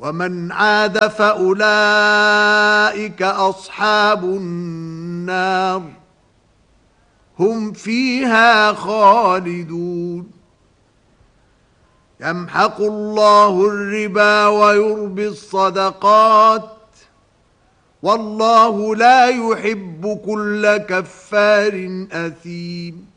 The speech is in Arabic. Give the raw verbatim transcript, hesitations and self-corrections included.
ومن عاد فأولئك أصحاب النار هم فيها خالدون. يمحق الله الربا ويربي الصدقات والله لا يحب كل كفار أثيم.